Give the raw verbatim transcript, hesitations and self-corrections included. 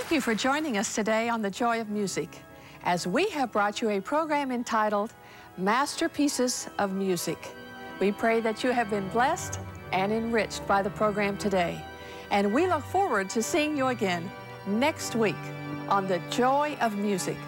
Thank you for joining us today on The Joy of Music, as we have brought you a program entitled Masterpieces of Music. We pray that you have been blessed and enriched by the program today, and we look forward to seeing you again next week on The Joy of Music.